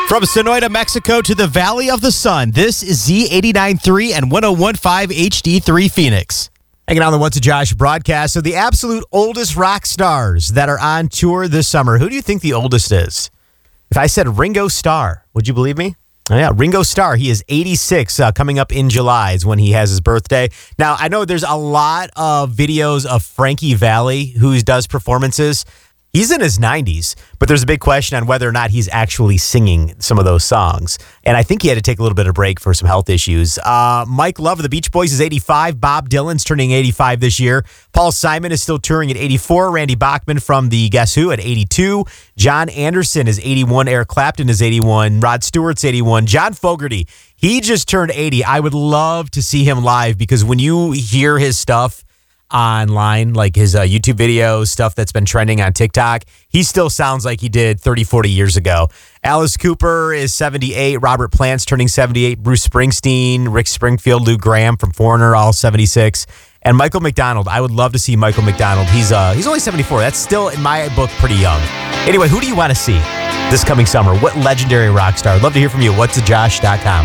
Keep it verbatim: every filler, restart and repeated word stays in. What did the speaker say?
From Sonoita, Mexico to the Valley of the Sun, this is Z eighty-nine point three and one oh one point five H D three Phoenix. Hanging on the What's a Josh broadcast. So the absolute oldest rock stars that are on tour this summer. Who do you think the oldest is? If I said Ringo Starr, would you believe me? Oh, yeah, Ringo Starr. He is eighty-six, uh, coming up in July is when he has his birthday. Now, I know there's a lot of videos of Frankie Valli, who does performances. He's in his nineties, but there's a big question on whether or not he's actually singing some of those songs. And I think he had to take a little bit of break for some health issues. Uh, Mike Love of the Beach Boys is eighty-five. Bob Dylan's turning eighty-five this year. Paul Simon is still touring at eighty-four. Randy Bachman from the Guess Who at eighty-two. John Anderson is eighty-one. Eric Clapton is eighty-one. Rod Stewart's eighty-one. John Fogerty, he just turned eighty. I would love to see him live because when you hear his stuff online, like his uh, YouTube videos, stuff that's been trending on TikTok, he still sounds like he did thirty, forty years ago. Alice Cooper is seventy-eight. Robert Plant's turning seventy-eight. Bruce Springsteen, Rick Springfield, Lou Graham from Foreigner, all seventy-six. And Michael McDonald. I would love to see Michael McDonald. He's uh he's only seventy-four. That's still, in my book, pretty young. Anyway, who do you want to see this coming summer? What legendary rock star? I'd love to hear from you. what's a josh dot com.